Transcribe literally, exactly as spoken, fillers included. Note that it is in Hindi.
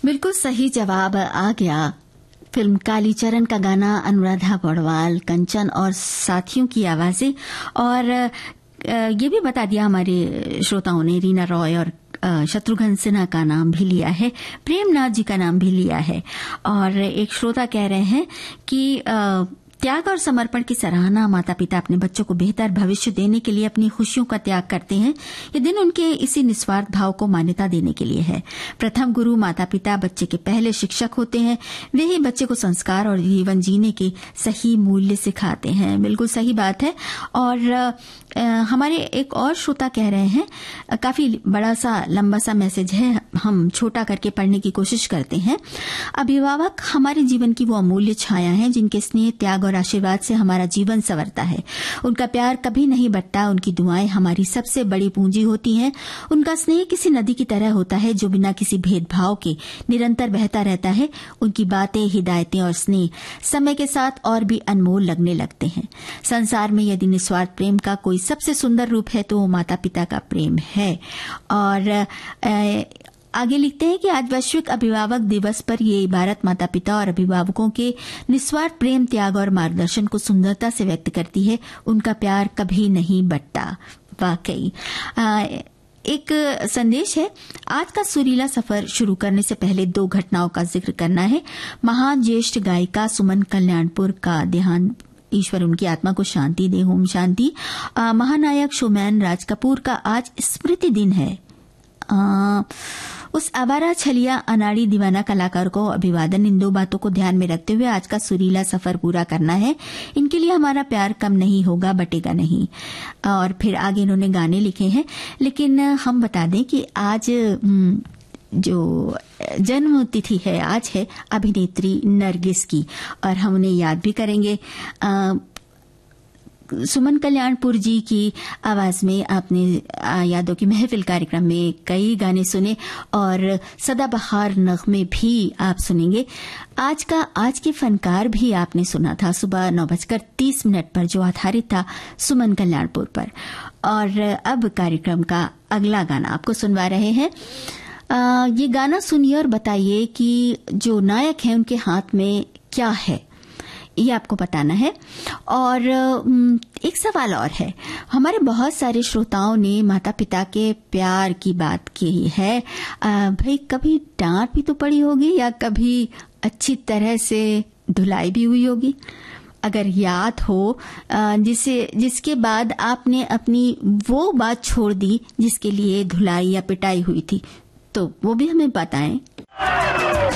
बिल्कुल सही जवाब आ गया। फिल्म कालीचरण का गाना अनुराधा पौडवाल, कंचन और साथियों की आवाजें, और ये भी बता दिया हमारे श्रोताओं ने, रीना रॉय और शत्रुघ्न सिन्हा का नाम भी लिया है, प्रेमनाथ जी का नाम भी लिया है। और एक श्रोता कह रहे हैं कि त्याग और समर्पण की सराहना, माता पिता अपने बच्चों को बेहतर भविष्य देने के लिए अपनी खुशियों का त्याग करते हैं। ये दिन उनके इसी निस्वार्थ भाव को मान्यता देने के लिए है। प्रथम गुरु माता पिता बच्चे के पहले शिक्षक होते हैं। वे ही बच्चे को संस्कार और जीवन जीने के सही मूल्य सिखाते हैं। बिल्कुल सही बात है। और आ, हमारे एक और श्रोता कह रहे हैं, काफी बड़ा सा लंबा सा मैसेज है, हम छोटा करके पढ़ने की कोशिश करते हैं। अभिभावक हमारे जीवन की वो अमूल्य छाया है जिनके स्नेह, त्याग और आशीर्वाद से हमारा जीवन संवरता है। उनका प्यार कभी नहीं बटता। उनकी दुआएं हमारी सबसे बड़ी पूंजी होती हैं। उनका स्नेह किसी नदी की तरह होता है जो बिना किसी भेदभाव के निरंतर बहता रहता है। उनकी बातें, हिदायतें और स्नेह समय के साथ और भी अनमोल लगने लगते हैं। संसार में यदि निस्वार्थ प्रेम का कोई सबसे सुंदर रूप है तो वो माता पिता का प्रेम है। और ए, आगे लिखते हैं कि आज वैश्विक अभिभावक दिवस पर ये इबारत माता पिता और अभिभावकों के निस्वार्थ प्रेम, त्याग और मार्गदर्शन को सुंदरता से व्यक्त करती है। उनका प्यार कभी नहीं बटता। वाकई एक संदेश है, आज का सुरीला सफर शुरू करने से पहले दो घटनाओं का जिक्र करना है। महान ज्येष्ठ गायिका सुमन कल्याणपुर का देहांत, ईश्वर उनकी आत्मा को शांति दे, ओम शांति। महानायक शोमैन राज कपूर का आज स्मृति दिन है। आ, उस आवारा, छलिया, अनाड़ी, दीवाना कलाकार को अभिवादन। इन दो बातों को ध्यान में रखते हुए आज का सुरीला सफर पूरा करना है। इनके लिए हमारा प्यार कम नहीं होगा, बटेगा नहीं। और फिर आगे इन्होंने गाने लिखे हैं, लेकिन हम बता दें कि आज जो जन्म तिथि है, आज है अभिनेत्री नरगिस की, और हम उन्हें याद भी करेंगे। आ, सुमन कल्याणपुर जी की आवाज में आपने यादों की महफिल कार्यक्रम में कई गाने सुने और सदाबहार नगमे भी आप सुनेंगे। आज का आज के फनकार भी आपने सुना था सुबह नौ बजकर तीस मिनट पर, जो आधारित था सुमन कल्याणपुर पर। और अब कार्यक्रम का अगला गाना आपको सुनवा रहे हैं। आ, ये गाना सुनिए और बताइए कि जो नायक है उनके हाथ में क्या है, ये आपको बताना है। और एक सवाल और है, हमारे बहुत सारे श्रोताओं ने माता पिता के प्यार की बात की है। भाई कभी डांट भी तो पड़ी होगी या कभी अच्छी तरह से धुलाई भी हुई होगी। अगर याद हो जिसे जिसके बाद आपने अपनी वो बात छोड़ दी जिसके लिए धुलाई या पिटाई हुई थी, तो वो भी हमें बताएं।